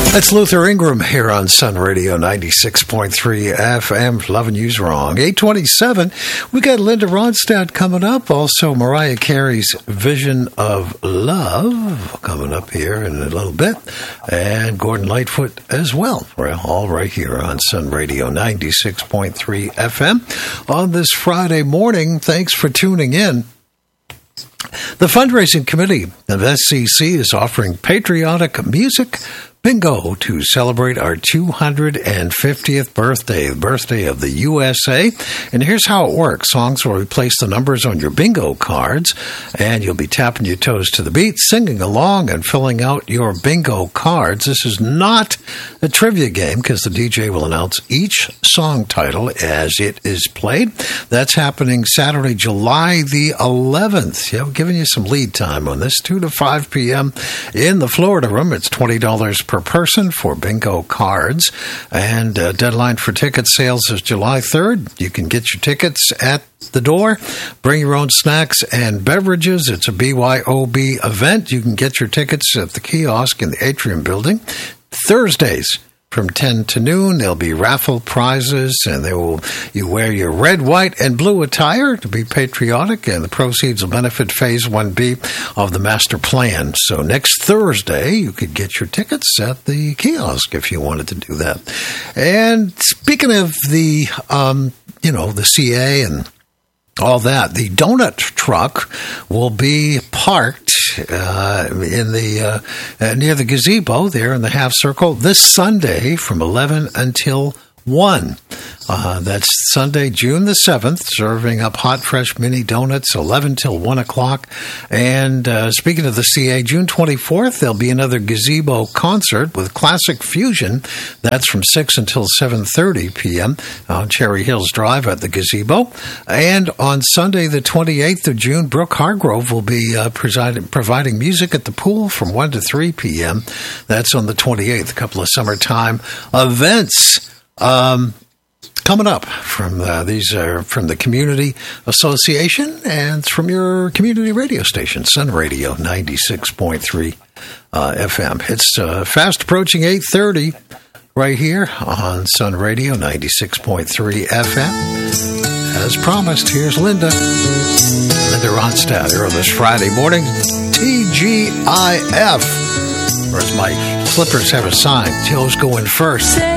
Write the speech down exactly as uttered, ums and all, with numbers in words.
That's Luther Ingram here on Sun Radio ninety-six point three F M. Loving You's Wrong. eight twenty-seven. We got Linda Ronstadt coming up. Also, Mariah Carey's Vision of Love coming up here in a little bit. And Gordon Lightfoot as well. We're all right here on Sun Radio ninety-six point three F M on this Friday morning. Thanks for tuning in. The fundraising committee of S C C is offering patriotic music bingo to celebrate our two hundred fiftieth birthday, the birthday of the U S A. And here's how it works. Songs will replace the numbers on your bingo cards, and you'll be tapping your toes to the beat, singing along, and filling out your bingo cards. This is not a trivia game because the D J will announce each song title as it is played. That's happening Saturday, July the eleventh. Yeah, we're giving you some lead time on this, two to five p.m. in the Florida Room. It's twenty dollars per person for bingo cards, and uh, deadline for ticket sales is July third. You can get your tickets at the door. Bring your own snacks and beverages. It's a B Y O B event. You can get your tickets at the kiosk in the Atrium Building. Thursdays from ten to noon, there'll be raffle prizes, and they will you wear your red, white, and blue attire to be patriotic, and the proceeds will benefit Phase one B of the master plan. So next Thursday, you could get your tickets at the kiosk if you wanted to do that. And speaking of the, um, you know, the C A and all that, the donut truck will be parked uh, in the uh, uh, near the gazebo there in the half circle this Sunday from eleven until one. Uh, that's Sunday, June the seventh, serving up hot, fresh mini donuts, eleven till one o'clock. And uh, speaking of the C A, June twenty-fourth, there'll be another gazebo concert with Classic Fusion. That's from six until seven thirty p.m. on Cherry Hills Drive at the gazebo. And on Sunday, the twenty-eighth of June, Brooke Hargrove will be uh, presiding, providing music at the pool from one to three p.m. That's on the twenty-eighth, a couple of summertime events. Um, coming up from uh, these are from the Community Association, and it's from your community radio station, Sun Radio ninety-six point three uh, F M. It's uh, fast approaching eight thirty right here on Sun Radio ninety-six point three F M. As promised, here's Linda. Linda Ronstadt here on this Friday morning. T G I F. Whereas my slippers have a sign. Joe's going first.